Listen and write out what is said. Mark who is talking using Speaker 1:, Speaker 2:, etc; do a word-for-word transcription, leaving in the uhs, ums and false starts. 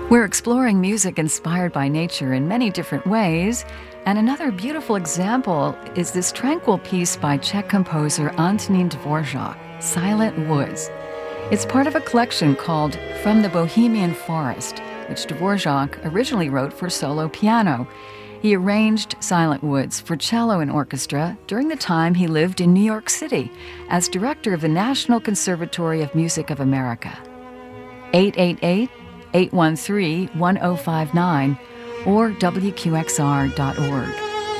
Speaker 1: We're exploring music inspired by nature in many different ways, and another beautiful example is this tranquil piece by Czech composer Antonín Dvorak, Silent Woods. It's part of a collection called From the Bohemian Forest, which Dvorak originally wrote for solo piano. He arranged Silent Woods for cello and orchestra during the time he lived in New York City as director of the National Conservatory of Music of America. eight eight eight, eight one three, one oh five nine or W Q X R dot org.